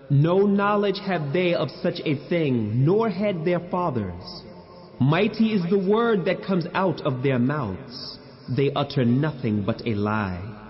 No knowledge have they of such a thing, nor had their fathers. Mighty is the word that comes out of their mouths. They utter nothing but a lie.